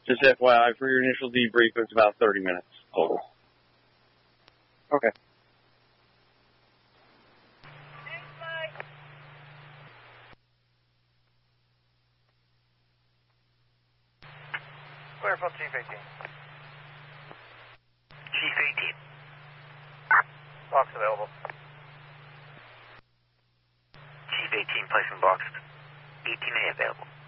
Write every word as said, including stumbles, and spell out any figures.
Just F Y I, for your initial debrief, it's about thirty minutes total. Okay. Clear from Chief eighteen. Chief eighteen. Box available. Chief eighteen, placement box. eighteen A available.